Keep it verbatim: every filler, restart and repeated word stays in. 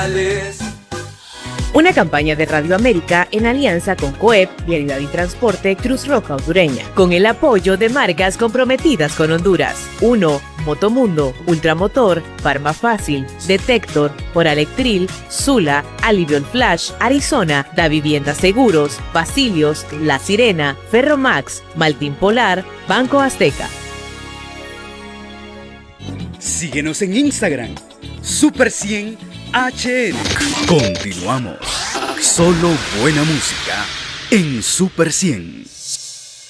Una campaña de Radio América en alianza con COEP, Vialidad y Transporte Cruz Roja Hondureña, con el apoyo de marcas comprometidas con Honduras. uno. Motomundo, Ultramotor, Farma Fácil, Detector, Oralectril, Zula, Alivion Flash, Arizona, Da Vivienda Seguros, Basilios, La Sirena, Ferromax, Maltín Polar, Banco Azteca. Síguenos en Instagram, Super cien H N. Continuamos. Solo buena música en Super cien.